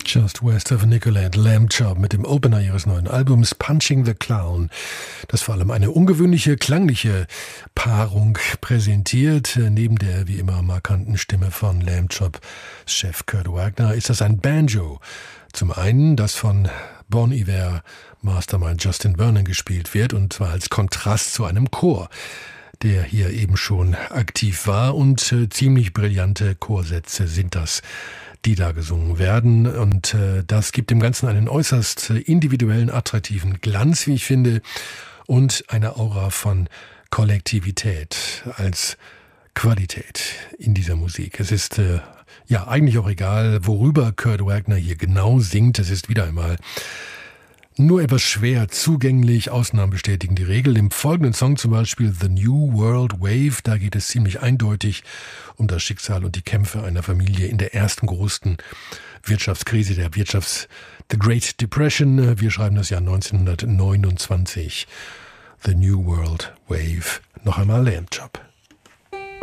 Just West of Nicolette, Lamb Chop mit dem Opener ihres neuen Albums Punching the Clown, das vor allem eine ungewöhnliche klangliche Paarung präsentiert. Neben der wie immer markanten Stimme von Lamb Chop Chef Kurt Wagner ist das ein Banjo. Zum einen, das von Bon Iver Mastermind Justin Vernon gespielt wird, und zwar als Kontrast zu einem Chor, der hier eben schon aktiv war, und ziemlich brillante Chorsätze sind das, die da gesungen werden, und das gibt dem Ganzen einen äußerst individuellen, attraktiven Glanz, wie ich finde, und eine Aura von Kollektivität als Qualität in dieser Musik. Es ist ja eigentlich auch egal, worüber Kurt Wagner hier genau singt. Es ist wieder einmal nur etwas schwer zugänglich. Ausnahmen bestätigen die Regel. Im folgenden Song zum Beispiel The New World Wave, da geht es ziemlich eindeutig um das Schicksal und die Kämpfe einer Familie in der ersten großen Wirtschaftskrise, The Great Depression. Wir schreiben das Jahr 1929. The New World Wave. Noch einmal Lamb Chop.